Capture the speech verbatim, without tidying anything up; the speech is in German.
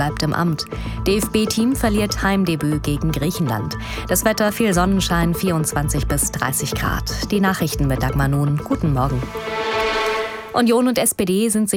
bleibt im Amt. D F B-Team verliert Heimdebüt gegen Griechenland. Das Wetter viel Sonnenschein, vierundzwanzig bis dreißig Grad. Die Nachrichten mit Dagmar Nun. Guten Morgen. Union und S P D sind sich